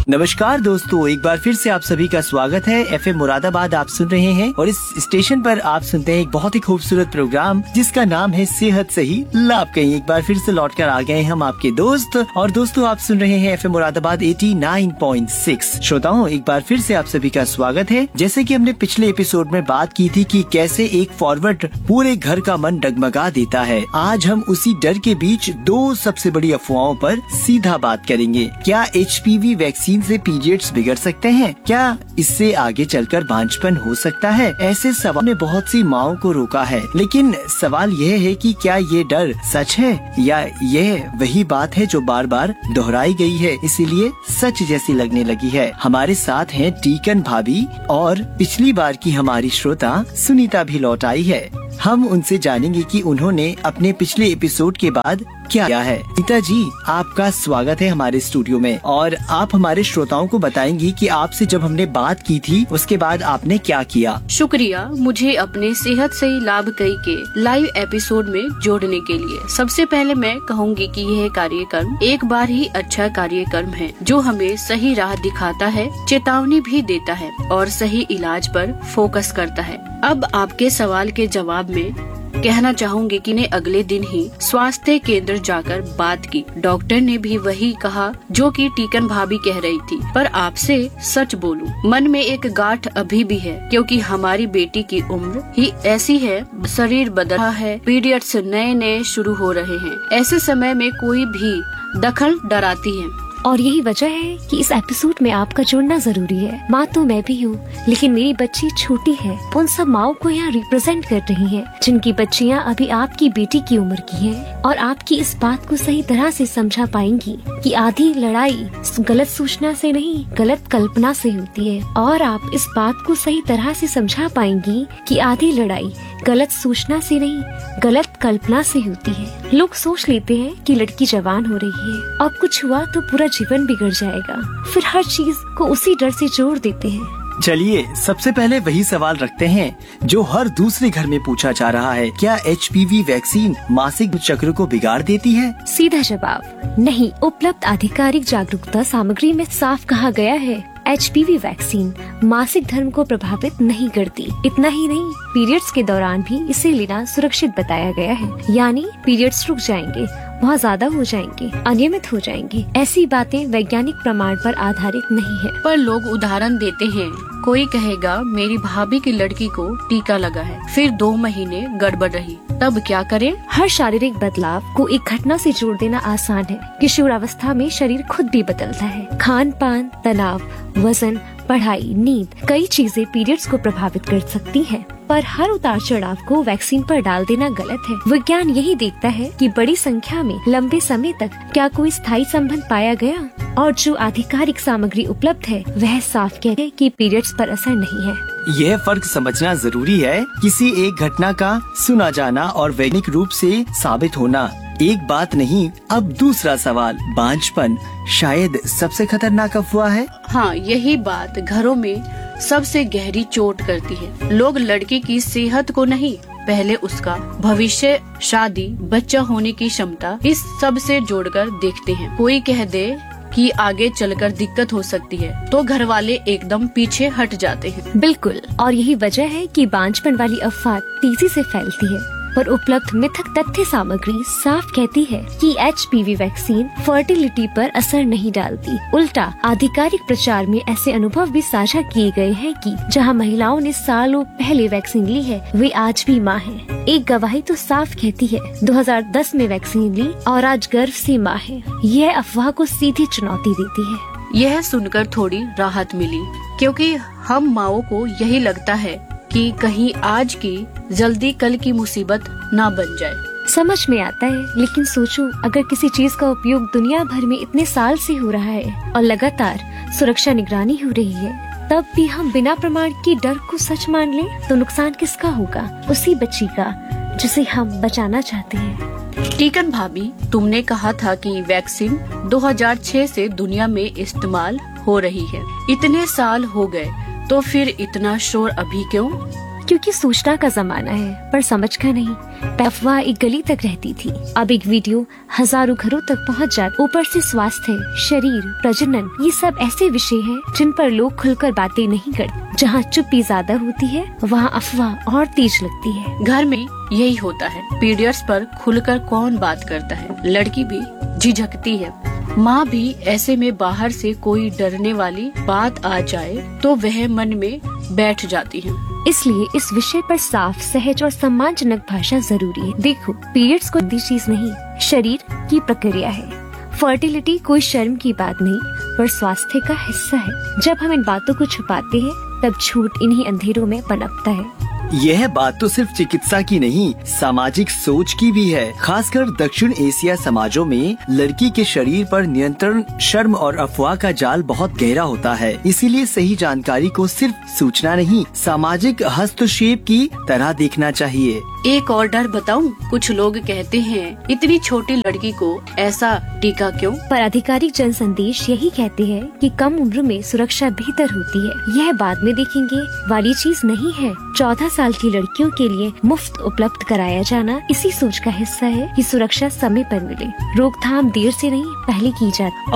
नमस्कार दोस्तों, एक बार फिर से आप सभी का स्वागत है। FM मुरादाबाद आप सुन रहे हैं और इस स्टेशन पर आप सुनते हैं एक बहुत ही खूबसूरत प्रोग्राम जिसका नाम है सेहत सही लाभ कहीं। एक बार फिर से लौटकर आ गए हम आपके दोस्त। और दोस्तों आप सुन रहे हैं FM मुरादाबाद 89.6। श्रोताओं एक बार फिर से आप सभी का स्वागत है। जैसे कि हमने पिछले एपिसोड में बात की थी कि कैसे एक फॉरवर्ड पूरे घर का मन डगमगा देता है, आज हम उसी डर के बीच दो सबसे बड़ी अफवाहों पर सीधा बात करेंगे। क्या HPV वैक्सीन से पीरियड्स बिगड़ सकते हैं? क्या इससे आगे चलकर बांझपन हो सकता है? ऐसे सवाल ने बहुत सी माओं को रोका है, लेकिन सवाल यह है कि क्या ये डर सच है या यह वही बात है जो बार बार दोहराई गई है इसीलिए सच जैसी लगने लगी है। हमारे साथ हैं टीकन भाभी और पिछली बार की हमारी श्रोता सुनीता भी लौट आई है। हम उनसे जानेंगे कि उन्होंने अपने पिछले एपिसोड के बाद क्या किया है। नीता जी, आपका स्वागत है हमारे स्टूडियो में और आप हमारे श्रोताओं को बताएंगी कि आपसे जब हमने बात की थी उसके बाद आपने क्या किया। शुक्रिया मुझे अपने सेहत सही लाभ कई के लाइव एपिसोड में जोड़ने के लिए। सबसे पहले मैं कहूँगी कि यह कार्यक्रम एक बार ही अच्छा कार्यक्रम है जो हमें सही राह दिखाता है, चेतावनी भी देता है और सही इलाज पर फोकस करता है। अब आपके सवाल के जवाब में कहना चाहूँगी कि ने अगले दिन ही स्वास्थ्य केंद्र जाकर बात की। डॉक्टर ने भी वही कहा जो कि टीकन भाभी कह रही थी। पर आपसे सच बोलूं, मन में एक गांठ अभी भी है क्योंकि हमारी बेटी की उम्र ही ऐसी है, शरीर बदल रहा है, पीरियड्स नए शुरू हो रहे हैं। ऐसे समय में कोई भी दखल डराती है और यही वजह है कि इस एपिसोड में आपका जुड़ना जरूरी है। माँ तो मैं भी हूँ, लेकिन मेरी बच्ची छोटी है। उन सब माओं को यहाँ रिप्रेजेंट कर रही हैं, जिनकी बच्चियाँ अभी आपकी बेटी की उम्र की हैं और आपकी इस बात को सही तरह से समझा पाएंगी कि आधी लड़ाई गलत सूचना से नहीं, गलत कल्पना से होती है। और आप इस बात को सही तरह से समझा पाएंगी कि आधी लड़ाई गलत सूचना से नहीं, गलत कल्पना से होती है। लोग सोच लेते हैं कि लड़की जवान हो रही है, अब कुछ हुआ तो पूरा जीवन बिगड़ जाएगा, फिर हर चीज को उसी डर से जोड़ देते हैं। चलिए सबसे पहले वही सवाल रखते हैं जो हर दूसरे घर में पूछा जा रहा है, क्या HPV वैक्सीन मासिक चक्र को बिगाड़ देती है? सीधा जवाब नहीं। उपलब्ध आधिकारिक जागरूकता सामग्री में साफ कहा गया है HPV वैक्सीन मासिक धर्म को प्रभावित नहीं करती। इतना ही नहीं, पीरियड्स के दौरान भी इसे लेना सुरक्षित बताया गया है। यानी पीरियड्स रुक जाएंगे, बहुत ज्यादा हो जाएंगे, अनियमित हो जाएंगे, ऐसी बातें वैज्ञानिक प्रमाण पर आधारित नहीं है। पर लोग उदाहरण देते हैं, कोई कहेगा मेरी भाभी की लड़की को टीका लगा है, फिर 2 महीने गड़बड़ रही, तब क्या करें? हर शारीरिक बदलाव को एक घटना से जोड़ देना आसान है। किशोरावस्था में शरीर खुद भी बदलता है। खान पान, तनाव, वजन, पढ़ाई, नींद, कई चीजें पीरियड्स को प्रभावित कर सकती हैं। पर हर उतार चढ़ाव को वैक्सीन पर डाल देना गलत है। विज्ञान यही देखता है कि बड़ी संख्या में लंबे समय तक क्या कोई स्थायी संबंध पाया गया, और जो आधिकारिक सामग्री उपलब्ध है वह साफ कहते हैं कि पीरियड्स पर असर नहीं है। यह फर्क समझना जरूरी है। किसी एक घटना का सुना जाना और वैज्ञानिक रूप से साबित होना एक बात नहीं। अब दूसरा सवाल, बांझपन शायद सबसे खतरनाक अफवाह है। हाँ, यही बात घरों में सबसे गहरी चोट करती है। लोग लड़की की सेहत को नहीं, पहले उसका भविष्य, शादी, बच्चा होने की क्षमता, इस सब से जोड़कर देखते हैं। कोई कह दे कि आगे चलकर दिक्कत हो सकती है तो घर वाले एकदम पीछे हट जाते हैं। बिल्कुल, और यही वजह है कि बांझपन वाली अफवाह तेजी से फैलती है। पर उपलब्ध मिथक तथ्य सामग्री साफ कहती है कि HPV वैक्सीन फर्टिलिटी पर असर नहीं डालती। उल्टा आधिकारिक प्रचार में ऐसे अनुभव भी साझा किए गए हैं कि जहां महिलाओं ने सालों पहले वैक्सीन ली है वे आज भी मां हैं। एक गवाही तो साफ कहती है 2010 में वैक्सीन ली और आज गर्भ से मां है। यह अफवाह को सीधी चुनौती देती है। यह सुनकर थोड़ी राहत मिली क्योंकि हम माओं को यही लगता है कि कहीं आज की जल्दी कल की मुसीबत ना बन जाए। समझ में आता है, लेकिन सोचो अगर किसी चीज का उपयोग दुनिया भर में इतने साल से हो रहा है और लगातार सुरक्षा निगरानी हो रही है, तब भी हम बिना प्रमाण के डर को सच मान लें तो नुकसान किसका होगा? उसी बच्ची का जिसे हम बचाना चाहते हैं। टीकन भाभी, तुमने कहा था कि वैक्सीन 2006 से दुनिया में इस्तेमाल हो रही है। इतने साल हो गए तो फिर इतना शोर अभी क्यों? क्योंकि सूचना का जमाना है, पर समझ का नहीं। अफवाह एक गली तक रहती थी, अब एक वीडियो हजारों घरों तक पहुंच जाती। ऊपर से स्वास्थ्य, शरीर, प्रजनन, ये सब ऐसे विषय हैं जिन पर लोग खुलकर बातें नहीं करते। जहाँ चुप्पी ज्यादा होती है वहाँ अफवाह और तेज लगती है। घर में यही होता है, पीरियड्स पर खुलकर कौन बात करता है। लड़की भी झिझकती है, माँ भी। ऐसे में बाहर से कोई डरने वाली बात आ जाए तो वह मन में बैठ जाती है। इसलिए इस विषय पर साफ, सहज और सम्मानजनक भाषा जरूरी है। देखो, पीरियड्स कोई गंदी चीज नहीं, शरीर की प्रक्रिया है। फर्टिलिटी कोई शर्म की बात नहीं, पर स्वास्थ्य का हिस्सा है। जब हम इन बातों को छुपाते हैं तब झूठ इन्हीं अंधेरों में पनपता है। यह बात तो सिर्फ चिकित्सा की नहीं, सामाजिक सोच की भी है। खासकर दक्षिण एशिया समाजों में लड़की के शरीर पर नियंत्रण, शर्म और अफवाह का जाल बहुत गहरा होता है। इसीलिए सही जानकारी को सिर्फ सूचना नहीं, सामाजिक हस्तक्षेप की तरह देखना चाहिए। एक और डर बताऊं, कुछ लोग कहते हैं इतनी छोटी लड़की को ऐसा टीका क्यों? पर आधिकारिक जन संदेश यही कहते हैं कि कम उम्र में सुरक्षा बेहतर होती है। यह बाद में देखेंगे वाली चीज नहीं है। 14 साल की लड़कियों के लिए मुफ्त उपलब्ध कराया जाना इसी सोच का हिस्सा है कि सुरक्षा समय पर मिले। रोकथाम देर से नहीं, पहले की जाती।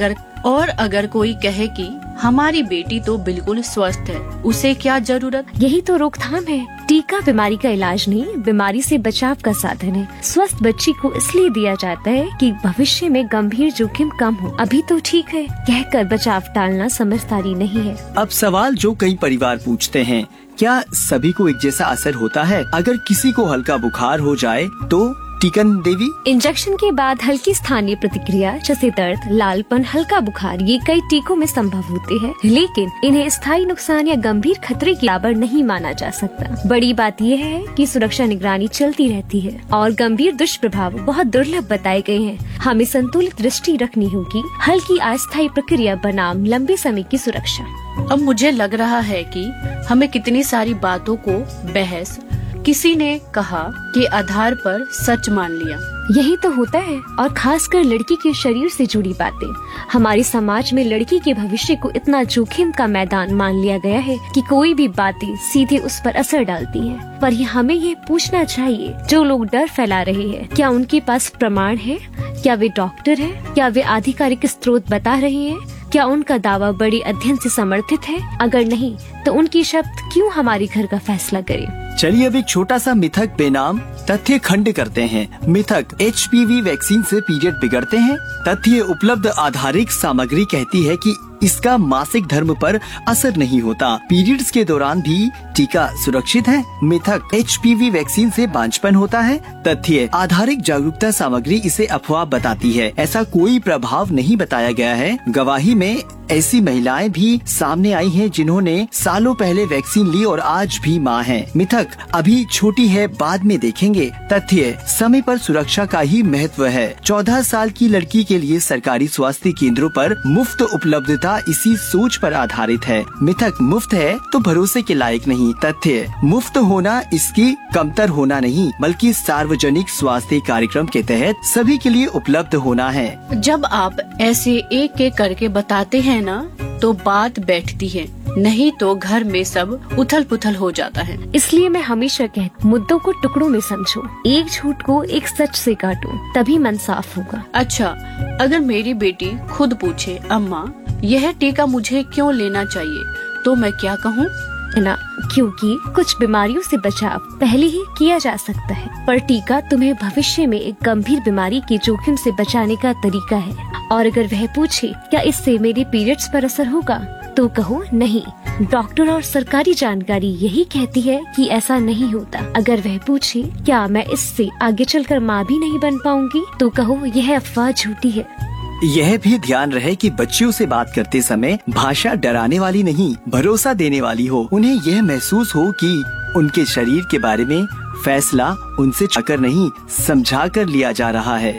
और अगर कोई कहे कि हमारी बेटी तो बिल्कुल स्वस्थ है, उसे क्या जरूरत? यही तो रोकथाम है। टीका बीमारी का इलाज नहीं, बीमारी से बचाव का साधन है। स्वस्थ बच्ची को इसलिए दिया जाता है कि भविष्य में गंभीर जोखिम कम हो। अभी तो ठीक है कहकर बचाव टालना समझदारी नहीं है। अब सवाल जो कई परिवार पूछते हैं, क्या सभी को एक जैसा असर होता है? अगर किसी को हल्का बुखार हो जाए तो टीकन देवी? इंजेक्शन के बाद हल्की स्थानीय प्रतिक्रिया जैसे दर्द, लालपन, हल्का बुखार, ये कई टीकों में संभव होते हैं, लेकिन इन्हें स्थायी नुकसान या गंभीर खतरे के बराबर नहीं माना जा सकता। बड़ी बात यह है कि सुरक्षा निगरानी चलती रहती है और गंभीर दुष्प्रभाव बहुत दुर्लभ बताए गए हैं। हमें संतुलित दृष्टि रखनी होगी, हल्की अस्थायी प्रक्रिया बनाम लंबे समय की सुरक्षा। अब मुझे लग रहा है कि हमें कितनी सारी बातों को बहस किसी ने कहा के आधार पर सच मान लिया। यही तो होता है, और खासकर लड़की के शरीर से जुड़ी बातें। हमारे समाज में लड़की के भविष्य को इतना जोखिम का मैदान मान लिया गया है कि कोई भी बातें सीधे उस पर असर डालती हैं। पर हमें ये पूछना चाहिए, जो लोग डर फैला रहे हैं, क्या उनके पास प्रमाण है? क्या वे डॉक्टर हैं? क्या वे आधिकारिक स्रोत बता रहे हैं? क्या उनका दावा बड़े अध्ययन से समर्थित है? अगर नहीं, तो उनकी शब्द क्यों हमारे घर का फैसला करे? चलिए अब एक छोटा सा मिथक बेनाम तथ्य खंड करते हैं। मिथक, HPV वैक्सीन से पीरियड बिगड़ते हैं। तथ्य, उपलब्ध आधारिक सामग्री कहती है कि इसका मासिक धर्म पर असर नहीं होता। पीरियड्स के दौरान भी टीका सुरक्षित है। मिथक, HPV वैक्सीन से बांझपन होता है। तथ्य, आधारिक जागरूकता सामग्री इसे अफवाह बताती है, ऐसा कोई प्रभाव नहीं बताया गया है। गवाही में ऐसी महिलाएं भी सामने आई हैं जिन्होंने सालों पहले वैक्सीन ली और आज भी मां हैं। मिथक, अभी छोटी है, बाद में देखेंगे। तथ्य, समय पर सुरक्षा का ही महत्व है। 14 साल की लड़की के लिए सरकारी स्वास्थ्य केंद्रों पर मुफ्त उपलब्धता इसी सोच पर आधारित है। मिथक, मुफ्त है तो भरोसे के लायक नहीं। तथ्य, मुफ्त होना इसकी कमतर होना नहीं, बल्कि सार्वजनिक स्वास्थ्य कार्यक्रम के तहत सभी के लिए उपलब्ध होना है। जब आप ऐसे एक एक करके बताते हैं ना, तो बात बैठती है, नहीं तो घर में सब उथल पुथल हो जाता है। इसलिए मैं हमेशा कहती, मुद्दों को टुकड़ों में समझो, एक झूठ को एक सच से काटो, तभी मन साफ होगा। अच्छा, अगर मेरी बेटी खुद पूछे, अम्मा यह टीका मुझे क्यों लेना चाहिए, तो मैं क्या कहूँ? ना, क्योंकि कुछ बीमारियों से बचाव पहले ही किया जा सकता है, पर टीका तुम्हें भविष्य में एक गंभीर बीमारी के जोखिम से बचाने का तरीका है। और अगर वह पूछे क्या इससे मेरे पीरियड्स पर असर होगा, तो कहो नहीं, डॉक्टर और सरकारी जानकारी यही कहती है कि ऐसा नहीं होता। अगर वह पूछे क्या मैं इससे आगे चलकर माँ भी नहीं बन पाऊंगी, तो कहो यह अफवाह झूठी है। यह भी ध्यान रहे कि बच्चियों से बात करते समय भाषा डराने वाली नहीं, भरोसा देने वाली हो। उन्हें यह महसूस हो कि उनके शरीर के बारे में फैसला उनसे चाहकर नहीं, समझा कर लिया जा रहा है।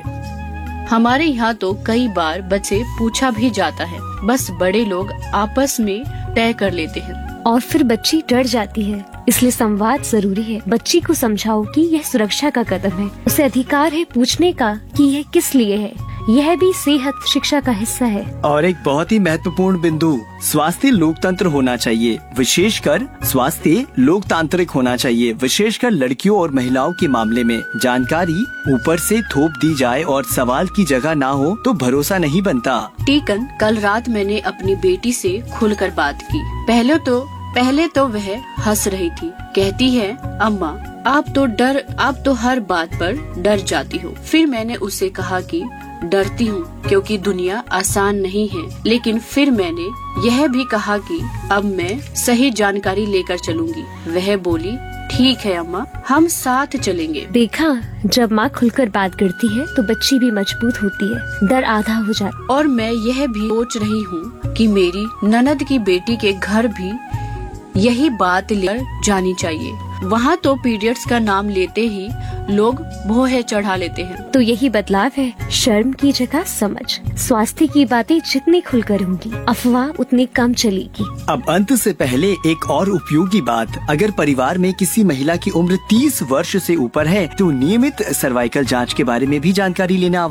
हमारे यहाँ तो कई बार बच्चे पूछा भी जाता है, बस बड़े लोग आपस में तय कर लेते हैं और फिर बच्ची डर जाती है। इसलिए संवाद जरूरी है। बच्ची को समझाओ कि यह सुरक्षा का कदम है, उसे अधिकार है पूछने का कि यह किस लिए है। यह भी सेहत शिक्षा का हिस्सा है। और एक बहुत ही महत्वपूर्ण बिंदु, स्वास्थ्य लोकतंत्र होना चाहिए, विशेषकर स्वास्थ्य लोकतांत्रिक होना चाहिए, विशेषकर लड़कियों और महिलाओं के मामले में। जानकारी ऊपर से थोप दी जाए और सवाल की जगह ना हो तो भरोसा नहीं बनता। टीकन, कल रात मैंने अपनी बेटी से खुलकर बात की। पहले तो वह हंस रही थी। कहती है, अम्मा आप तो हर बात पर डर जाती हो। फिर मैंने उसे कहा कि डरती हूँ क्योंकि दुनिया आसान नहीं है, लेकिन फिर मैंने यह भी कहा कि अब मैं सही जानकारी लेकर चलूंगी। वह बोली, ठीक है अम्मा, हम साथ चलेंगे। देखा, जब माँ खुलकर बात करती है तो बच्ची भी मजबूत होती है, डर आधा हो जाता। और मैं यह भी सोच रही हूँ कि मेरी ननद की बेटी के घर भी यही बात लेकर जानी चाहिए। वहाँ तो पीरियड्स का नाम लेते ही लोग भौहें चढ़ा लेते हैं। तो यही बदलाव है, शर्म की जगह समझ। स्वास्थ्य की बातें जितनी खुलकर होंगी, अफवाह उतनी कम चलेगी। अब अंत से पहले एक और उपयोगी बात, अगर परिवार में किसी महिला की उम्र 30 वर्ष से ऊपर है तो नियमित सर्वाइकल जांच के बारे में भी जानकारी लेना